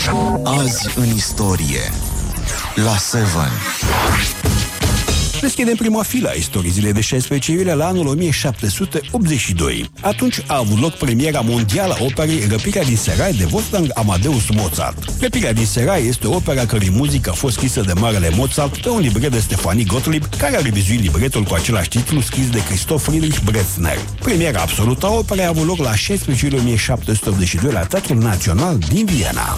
Azi în istorie la 7. Deschidem prima filă a istoriei zilei de 16 iulie la anul 1782. Atunci a avut loc premiera mondială a operei Răpirea din Serai de Wolfgang Amadeus Mozart. Răpirea din Serai este o operă a cărei muzică a fost scrisă de marele Mozart pe un libret de Stefanie Gottlieb, care a revizuit libretul cu același titlu scris de Christoph Friedrich Brezhnev. Premiera absolută a operei a avut loc la 16 iulie 1782 la Teatrul Național din Viena.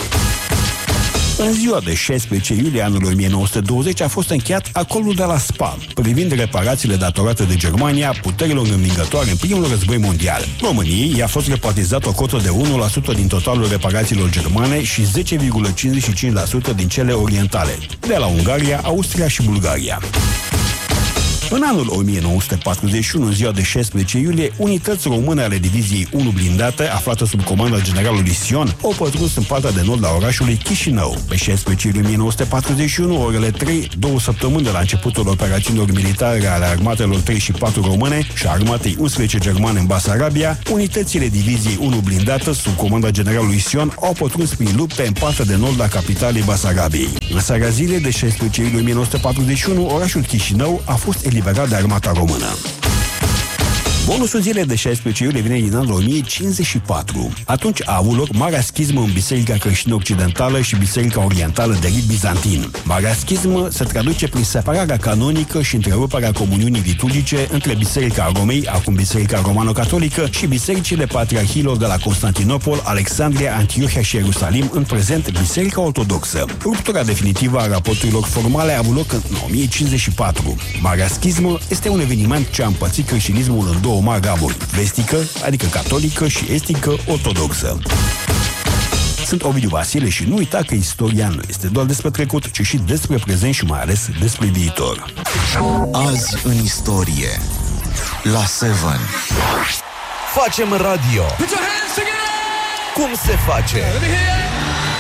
În ziua de 16 iulie anului 1920 a fost încheiat acordul de la Spa, privind reparațiile datorate de Germania puterilor învingătoare în primul război mondial. României i-a fost repartizat o cotă de 1% din totalul reparațiilor germane și 10,55% din cele orientale, de la Ungaria, Austria și Bulgaria. În anul 1941, în ziua de 16 iulie, unități române ale Diviziei 1 blindate, aflată sub comanda generalului Sion, au pătruns în partea de nord a orașului Chișinău. Pe 16 iulie 1941, orele 3, 2 săptămâni de la începutul operațiunilor militare ale armatelor 3 și 4 române și a armatei 11 germane în Basarabia, unitățile Diviziei 1 blindată, sub comanda generalului Sion, au pătruns prin lupte în partea de nord a capitalei Basarabiei. În seara zilei de 16 iulie 1941, orașul Chișinău a fost eliberat de armata română. Bonusul zilei de 16 iulie vine din anul 1054. Atunci a avut loc Marea Schismă în Biserica Creștin-Occidentală și Biserica Orientală de rit bizantin. Marea Schismă se traduce prin separarea canonică și întreruperea comuniunii liturgice între Biserica Romei, acum Biserica Romano-Catolică, și bisericile patriarhiilor de la Constantinopol, Alexandria, Antiohia și Ierusalim, în prezent Biserica Ortodoxă. Ruptura definitivă a raporturilor formale a avut loc în 1054. Marea Schismă este un eveniment ce a împărțit creștinismul în două mari ramuri, vestică, adică catolică, și estică, ortodoxă. Sunt Ovidiu Vasile și nu uita că istoria nu este doar despre trecut, ci și despre prezent și mai ales despre viitor. Azi în istorie la 7. Facem radio. Cum se face?